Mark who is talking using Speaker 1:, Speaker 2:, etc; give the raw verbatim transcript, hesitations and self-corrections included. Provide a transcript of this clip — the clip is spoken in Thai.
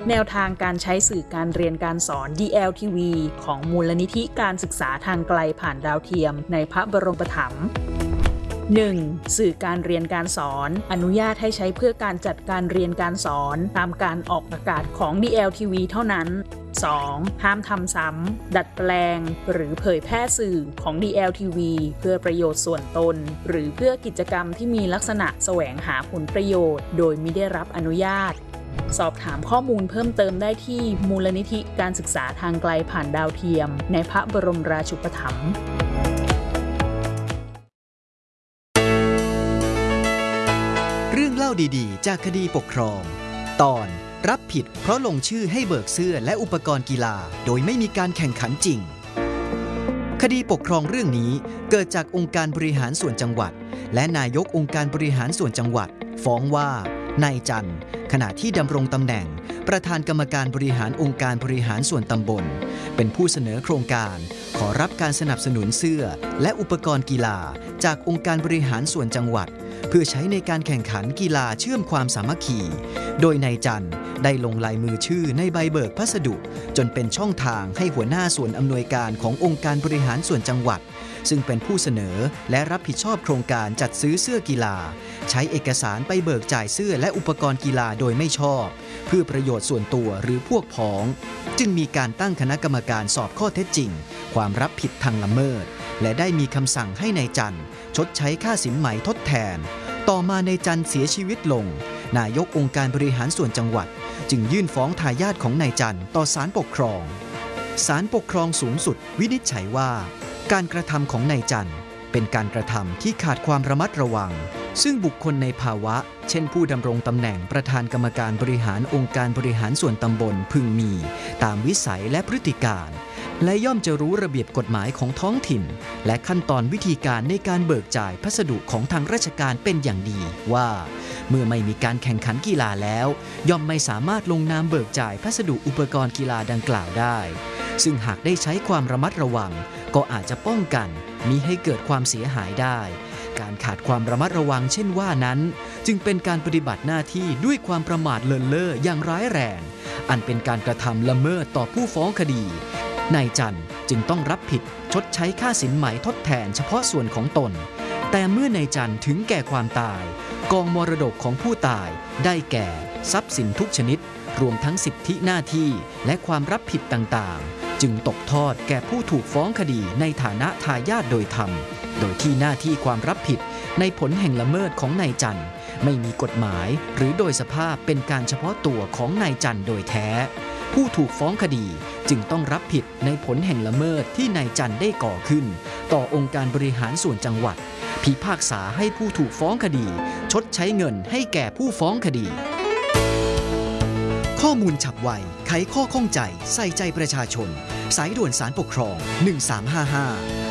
Speaker 1: แนวทางการใช้สื่อการเรียนการสอน ดี แอล ที วี ของมูลนิธิการศึกษาทางไกลผ่านดาวเทียมในพระบรมถัมภ์ หนึ่ง. สื่อการเรียนการสอนอนุญาตให้ใช้เพื่อการจัดการเรียนการสอนตามการออกอากาศของ ดี แอล ที วี เท่านั้น สอง. ห้ามทำซ้ำดัดแปลงหรือเผยแพร่สื่อของ ดี แอล ที วี เพื่อประโยชน์ส่วนตนหรือเพื่อกิจกรรมที่มีลักษณะแสวงหาผลประโยชน์โดยมิได้รับอนุญาตสอบถามข้อมูลเพิ่มเติมได้ที่มูลนิธิการศึกษาทางไกลผ่านดาวเทียมในพระบรมราชูปถัมภ์
Speaker 2: เรื่องเล่าดีๆจากคดีปกครองตอนรับผิดเพราะลงชื่อให้เบิกเสื้อและอุปกรณ์กีฬาโดยไม่มีการแข่งขันจริงคดีปกครองเรื่องนี้เกิดจากองค์การบริหารส่วนจังหวัดและนายกองค์การบริหารส่วนจังหวัดฟ้องว่านายจันทร์ขณะที่ดำรงตำแหน่งประธานกรรมการบริหารองค์การบริหารส่วนตำบลเป็นผู้เสนอโครงการขอรับการสนับสนุนเสื้อและอุปกรณ์กีฬาจากองค์การบริหารส่วนจังหวัดเพื่อใช้ในการแข่งขันกีฬาเชื่อมความสามัคคีโดยนายจันทร์ได้ลงลายมือชื่อในใบเบิกพัสดุจนเป็นช่องทางให้หัวหน้าส่วนอำนวยการขององค์การบริหารส่วนจังหวัดซึ่งเป็นผู้เสนอและรับผิดชอบโครงการจัดซื้อเสื้อกีฬาใช้เอกสารไปเบิกจ่ายเสื้อและอุปกรณ์กีฬาโดยไม่ชอบเพื่อประโยชน์ส่วนตัวหรือพวกพ้องจึงมีการตั้งคณะกรรมการสอบข้อเท็จจริงความรับผิดทางละเมิดและได้มีคำสั่งให้นายจันทร์ชดใช้ค่าสินไหมทดแทนต่อมานายจันทร์เสียชีวิตลงนายกองค์การบริหารส่วนจังหวัดจึงยื่นฟ้องทายาทของนายจันทร์ต่อศาลปกครองศาลปกครองสูงสุดวินิจฉัยว่าการกระทำของนายจันทร์เป็นการกระทำที่ขาดความระมัดระวังซึ่งบุคคลในภาวะเช่นผู้ดำรงตำแหน่งประธานกรรมการบริหารองค์การบริหารส่วนตำบลพึงมีตามวิสัยและพฤติการและย่อมจะรู้ระเบียบกฎหมายของท้องถิ่นและขั้นตอนวิธีการในการเบิกจ่ายพัสดุของทางราชการเป็นอย่างดีว่าเมื่อไม่มีการแข่งขันกีฬาแล้วย่อมไม่สามารถลงนามเบิกจ่ายพัสดุอุปกรณ์กีฬาดังกล่าวได้ซึ่งหากได้ใช้ความระมัดระวังก็อาจจะป้องกันมิให้เกิดความเสียหายได้การขาดความระมัดระวังเช่นว่านั้นจึงเป็นการปฏิบัติหน้าที่ด้วยความประมาทเลินเล่ออย่างร้ายแรงอันเป็นการกระทำละเมิดต่อผู้ฟ้องคดีนายจันทร์จึงต้องรับผิดชดใช้ค่าสินไหมทดแทนเฉพาะส่วนของตนแต่เมื่อนายจันทร์ถึงแก่ความตายกองมรดกของผู้ตายได้แก่ทรัพย์สินทุกชนิดรวมทั้งสิทธิหน้าที่และความรับผิดต่างๆจึงตกทอดแก่ผู้ถูกฟ้องคดีในฐานะทายาทโดยธรรมโดยที่หน้าที่ความรับผิดในผลแห่งละเมิดของนายจันทร์ไม่มีกฎหมายหรือโดยสภาพเป็นการเฉพาะตัวของนายจันทร์โดยแท้ผู้ถูกฟ้องคดีจึงต้องรับผิดในผลแห่งละเมิดที่นายจันทร์ได้ก่อขึ้นต่อองค์การบริหารส่วนจังหวัดพิพากษาให้ผู้ถูกฟ้องคดีชดใช้เงินให้แก่ผู้ฟ้องคดีข้อมูลฉับไวไขข้อข้องใจใส่ใจประชาชนสายด่วนศาลปกครองหนึ่งสามห้าห้า